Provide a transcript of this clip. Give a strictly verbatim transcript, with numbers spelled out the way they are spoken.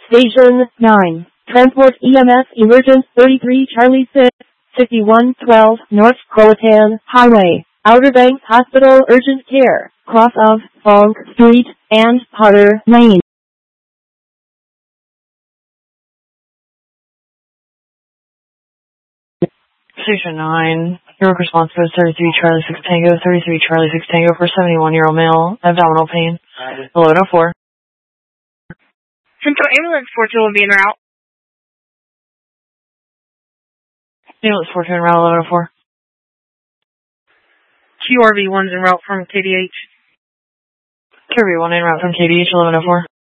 Station nine. Transport E M S Emergent thirty-three Charlie six, fifty-one twelve North Croatan Highway, Outer Banks Hospital Urgent Care, cross of Fong Street and Potter Lane. Station nine. Your response code thirty-three Charlie six Tango, thirty-three Charlie six Tango for seventy-one-year-old male, abdominal pain, eleven oh four. Central Ambulance four two will be en route. Ambulance four two en route, eleven oh four. Q R V one's en route from K D H. Q R V one en route from K D H, eleven oh four.